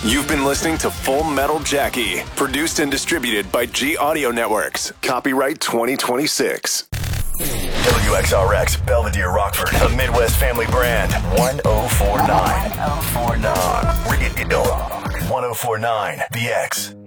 You've been listening to Full Metal Jackie, produced and distributed by G Audio Networks. Copyright 2026. WXRX, Belvedere, Rockford, a Midwest family brand. 1049. 1049. 1049. The X.